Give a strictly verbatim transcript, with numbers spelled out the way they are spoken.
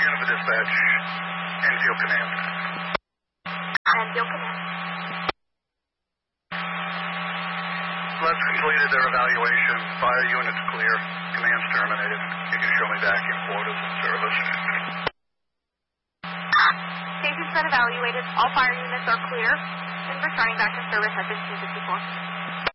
Unit Dispatch, Enfield Command. Enfield Command. Let's completed their evaluation. Fire units clear. Command's terminated. You can show me vacuum quotas in service. Station's been evaluated. All fire units are clear and returning back to service at fifteen fifty-four.